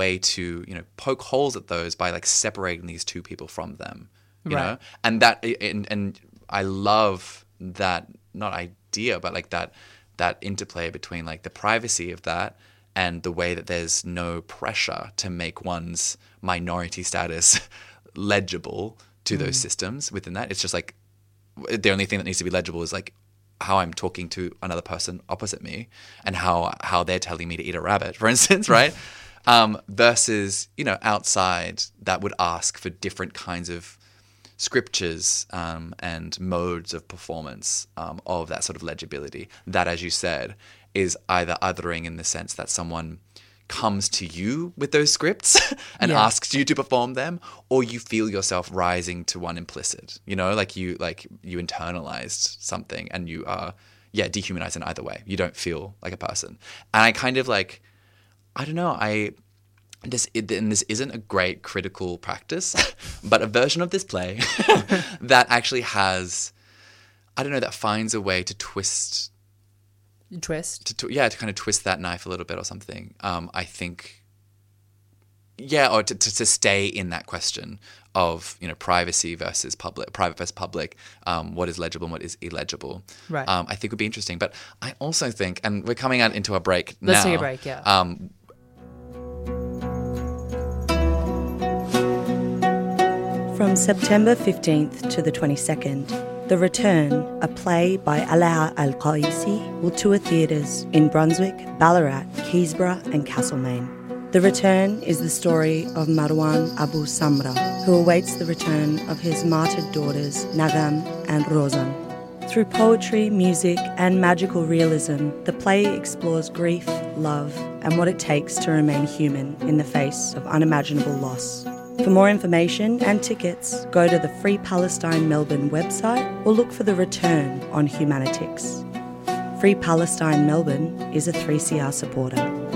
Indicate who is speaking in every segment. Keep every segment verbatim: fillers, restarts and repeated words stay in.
Speaker 1: way to, you know, poke holes at those by like separating these two people from them, you
Speaker 2: Right.
Speaker 1: know? And that, and, and I love that, not idea, but like that, that interplay between like the privacy of that and the way that there's no pressure to make one's minority status legible to those systems within that. It's just like the only thing that needs to be legible is like how I'm talking to another person opposite me and how how they're telling me to eat a rabbit, for instance, right? um, versus, you know, outside that would ask for different kinds of scriptures um, and modes of performance um, of that sort of legibility. That, as you said, is either othering in the sense that someone comes to you with those scripts and
Speaker 2: Yeah.
Speaker 1: asks you to perform them, or you feel yourself rising to one implicit, you know, like you like you internalized something and you are, yeah, dehumanized in either way. You don't feel like a person. And I kind of like, I don't know, I, this, it, and this isn't a great critical practice, but a version of this play that actually has, I don't know, that finds a way to twist
Speaker 2: Twist.
Speaker 1: to, to yeah to kind of twist that knife a little bit or something. Um, I think, yeah, or to, to to stay in that question of, you know, privacy versus public, private versus public. Um, what is legible and what is illegible?
Speaker 2: Right.
Speaker 1: Um, I think would be interesting. But I also think, and we're coming out into a break now.
Speaker 2: Let's take a break, yeah.
Speaker 1: Um,
Speaker 3: From September fifteenth to the twenty-second, The Return, a play by Alaa Al-Qaisi, will tour theatres in Brunswick, Ballarat, Keysborough and Castlemaine. The Return is the story of Marwan Abu Samra, who awaits the return of his martyred daughters Nagam and Rozan. Through poetry, music and magical realism, the play explores grief, love and what it takes to remain human in the face of unimaginable loss. For more information and tickets, go to the Free Palestine Melbourne website or look for The Return on Humanitix. Free Palestine Melbourne is a three C R supporter.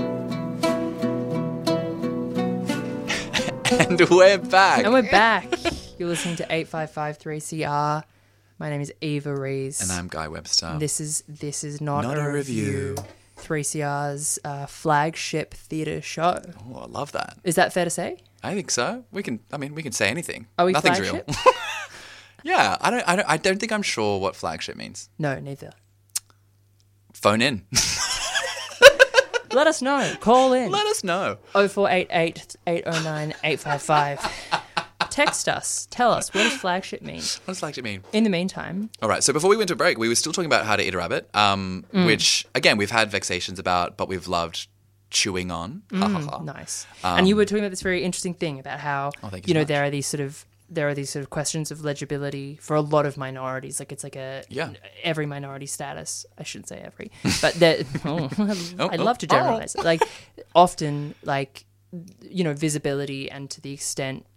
Speaker 1: and we're back.
Speaker 2: And we're back. You're listening to eight five five three C R. My name is Eva Rees.
Speaker 1: And I'm Guy Webster.
Speaker 2: This is this is not,
Speaker 1: Not
Speaker 2: a,
Speaker 1: a review.
Speaker 2: review. three C R's uh, flagship theatre show.
Speaker 1: Oh, I love that.
Speaker 2: Is that fair to say?
Speaker 1: I think so. We can. I mean, we can say anything.
Speaker 2: Are we
Speaker 1: Nothing's
Speaker 2: flagship?
Speaker 1: real. Yeah, I don't. I don't. I don't think I'm sure what flagship means.
Speaker 2: No, neither.
Speaker 1: Phone in.
Speaker 2: Let us know. Call in.
Speaker 1: Let us know.
Speaker 2: oh four eight eight, eight oh nine, eight five five. Text us. Tell us, what does flagship mean?
Speaker 1: What does flagship mean?
Speaker 2: In the meantime,
Speaker 1: All right. So before we went to break, we were still talking about how to eat a rabbit, um,
Speaker 2: Mm.
Speaker 1: which again we've had vexations about, but we've loved chewing on. Ha ha ha.
Speaker 2: nice. and you were talking about this very interesting thing about how,
Speaker 1: Um, Oh, thank you
Speaker 2: you
Speaker 1: so
Speaker 2: know,
Speaker 1: much.
Speaker 2: there are these sort of there are these sort of questions of legibility for a lot of minorities. Like it's like a
Speaker 1: Yeah.
Speaker 2: every minority status. I shouldn't say every, but that oh,
Speaker 1: Oh,
Speaker 2: I'd
Speaker 1: oh,
Speaker 2: love to
Speaker 1: oh.
Speaker 2: generalize. Like often, like you know, visibility and to the extent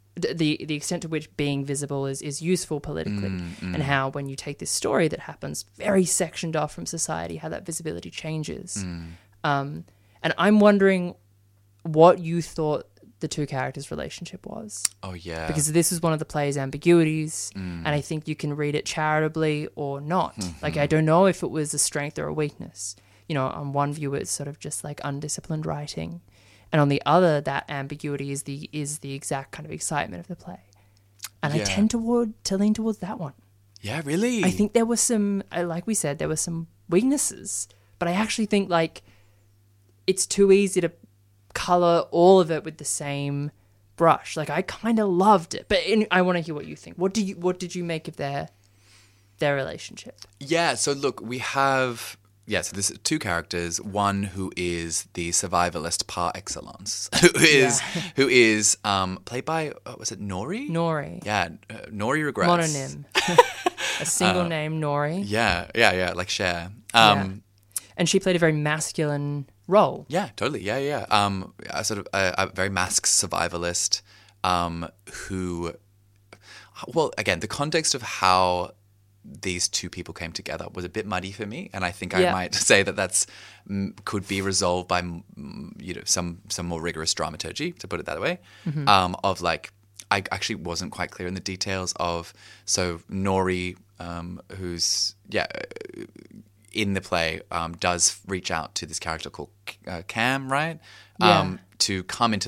Speaker 2: the the extent to which being visible is, is useful politically,
Speaker 1: Mm,
Speaker 2: and how when you take this story that happens very sectioned off from society, how that visibility changes.
Speaker 1: Mm.
Speaker 2: Um, and I'm wondering what you thought the two characters' relationship was,
Speaker 1: Oh yeah.
Speaker 2: because this is one of the play's ambiguities,
Speaker 1: Mm.
Speaker 2: and I think you can read it charitably or not.
Speaker 1: Mm-hmm.
Speaker 2: Like I don't know if it was a strength or a weakness. You know, on one view it's sort of just like undisciplined writing, and on the other, that ambiguity is the is the exact kind of excitement of the play. And
Speaker 1: Yeah.
Speaker 2: I tend toward to lean towards that one.
Speaker 1: yeah, really.
Speaker 2: I think there was some, uh, like we said, there were some weaknesses, but I actually think like it's too easy to color all of it with the same brush. Like I kind of loved it, but in, I want to hear what you think. What do you what did you make of their their relationship?
Speaker 1: Yeah, so look, we have, yeah, so there's two characters. One who is the survivalist par excellence, who is,
Speaker 2: Yeah.
Speaker 1: who is um, played by, uh, was it Nori?
Speaker 2: Nori,
Speaker 1: Yeah, uh, Nori Regrets.
Speaker 2: mononym, a single name, Nori,
Speaker 1: Yeah, yeah, yeah, like Cher. Um,
Speaker 2: and she played a very masculine role.
Speaker 1: yeah. totally, yeah, yeah. Um, a sort of a, a very masked survivalist um, who, well, again, the context of how these two people came together was a bit muddy for me, and I think I
Speaker 2: Yeah.
Speaker 1: might say that that's mm, could be resolved by mm, you know some some more rigorous dramaturgy, to put it that way.
Speaker 2: Mm-hmm.
Speaker 1: Um, of like, I actually wasn't quite clear in the details of so Nori, um, who's yeah, in the play um, does reach out to this character called uh, Cam, right?
Speaker 2: Yeah.
Speaker 1: Um, to come into